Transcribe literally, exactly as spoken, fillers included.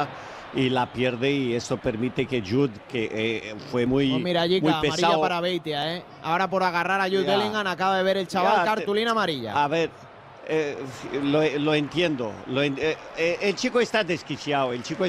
pelota y la pierde, y esto permite que Jude, que eh, fue muy, pues mira, Jica, muy amarilla pesado. para Beitia, ¿eh? Ahora por agarrar a Jude Ya. Bellingham acaba de ver el chaval Ya, cartulina te, amarilla. A ver, eh, lo, lo entiendo. Lo, eh, eh, el chico está desquiciado, el chico